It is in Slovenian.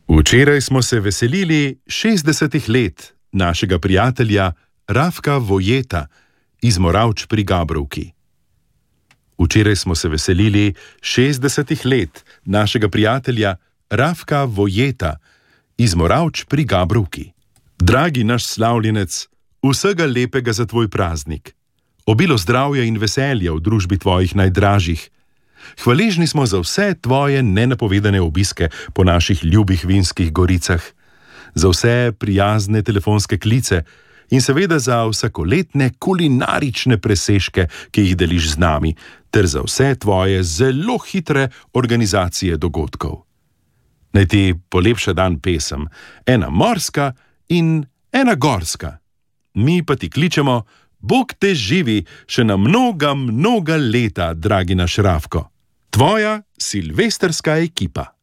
Včeraj smo se veselili 60 let našega prijatelja Rafka Vojeta iz Moravč pri Gabrovki. Včeraj smo se veselili 60 let našega prijatelja Rafka Vojeta iz Moravč pri Gabrovki. Dragi naš slavljenec, vsega lepega za tvoj praznik. Obilo zdravja in veselja v družbi tvojih najdražjih. Hvaležni smo za vse tvoje nenapovedane obiske po naših ljubih Vinskih goricah, za vse prijazne telefonske klice in seveda za vsakoletne kulinarične presežke, ki jih deliš z nami, ter za vse tvoje zelo hitre organizacije dogodkov. Naj ti polepša dan pesem, ena morska in ena gorska. Mi pa ti kličemo, Bog te živi še na mnoga leta, dragi naš Rafko. Tvoja silvestrska ekipa.